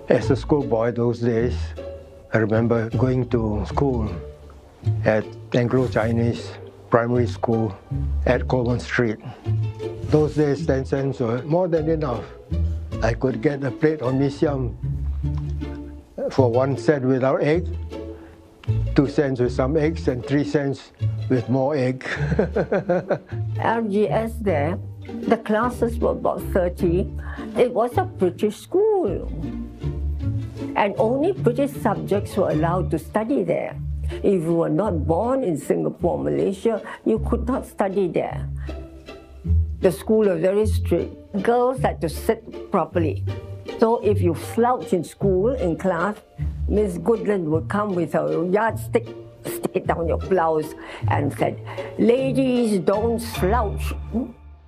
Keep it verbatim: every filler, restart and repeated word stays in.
As a schoolboy those days, I remember going to school at Anglo-Chinese Primary School at Coleman Street. Those days, ten cents were more than enough. I could get a plate of mee siam for one cent without egg, two cents with some eggs, and three cents with more egg. L G S there, the classes were about thirty. It was a British school. And only British subjects were allowed to study there. If you were not born in Singapore, Malaysia, you could not study there. The school was very strict. Girls had to sit properly. So if you slouch in school, in class, Miss Goodland would come with her yardstick, stick it down your blouse, and said, "Ladies, don't slouch."